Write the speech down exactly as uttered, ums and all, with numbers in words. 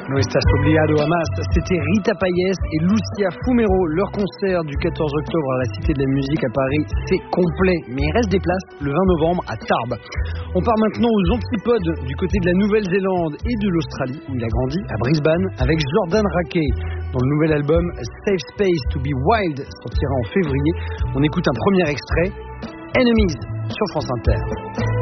No estás obligado a más. C'était Rita Payés et Lucia Fumero. Leur concert du quatorze octobre à la Cité de la Musique à Paris, c'est complet. Mais il reste des places le vingt novembre à Tarbes. On part maintenant aux antipodes du côté de la Nouvelle-Zélande et de l'Australie, où il a grandi à Brisbane, avec Jordan Rakei. Dans le nouvel album Safe Space to be Wild, sortira en février. On écoute un premier extrait, Enemies, sur France Inter.